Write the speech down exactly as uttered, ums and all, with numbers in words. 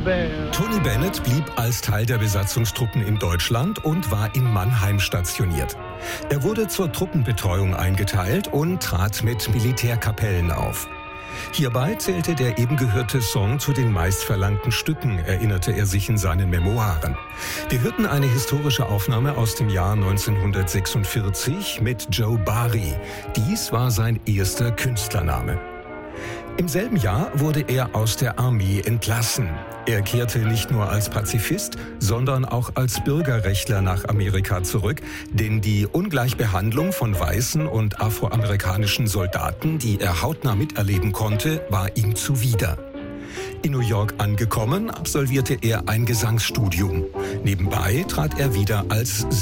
Tony Bennett blieb als Teil der Besatzungstruppen in Deutschland und war in Mannheim stationiert. Er wurde zur Truppenbetreuung eingeteilt und trat mit Militärkapellen auf. Hierbei zählte der eben gehörte Song zu den meistverlangten Stücken, erinnerte er sich in seinen Memoiren. Wir hörten eine historische Aufnahme aus dem Jahr neunzehnhundertsechsundvierzig mit Joe Barry. Dies war sein erster Künstlername. Im selben Jahr wurde er aus der Armee entlassen. Er kehrte nicht nur als Pazifist, sondern auch als Bürgerrechtler nach Amerika zurück, denn die Ungleichbehandlung von weißen und afroamerikanischen Soldaten, die er hautnah miterleben konnte, war ihm zuwider. In New York angekommen, absolvierte er ein Gesangsstudium. Nebenbei trat er wieder als